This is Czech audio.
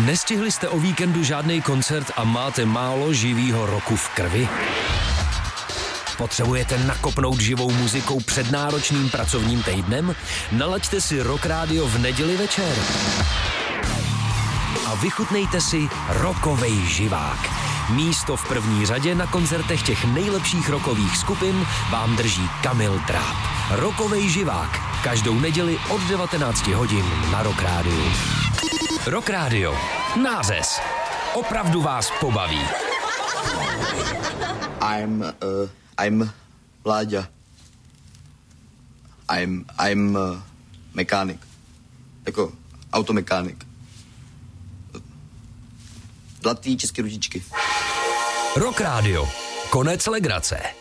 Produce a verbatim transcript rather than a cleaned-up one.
Nestihli jste o víkendu žádný koncert a máte málo živýho roku v krvi? Potřebujete nakopnout živou muzikou před náročným pracovním týdnem? Nalaďte si Rock Radio v neděli večer. A vychutnejte si rockovej živák. Místo v první řadě na koncertech těch nejlepších rockových skupin vám drží Kamil Dráp. Rockovej živák. Každou neděli od devatenácti hodin na Rock Radio. Rock Radio. Nářez. Opravdu vás pobaví. I'm, uh, I'm Láďa. I'm, I'm uh, mechanic. Jako automechanik. Zlatý české ručičky. Rock Radio. Konec legrace.